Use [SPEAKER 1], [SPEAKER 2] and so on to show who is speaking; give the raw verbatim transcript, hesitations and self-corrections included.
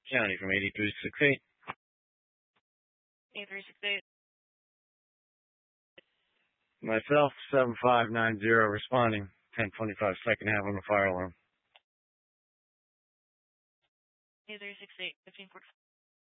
[SPEAKER 1] County from eighty-three sixty-eight.
[SPEAKER 2] eighty-three sixty-eight.
[SPEAKER 1] Myself, seven five nine zero, responding. ten twenty-five, second half on the fire alarm.
[SPEAKER 2] eighty-three sixty-eight, fifteen forty-five.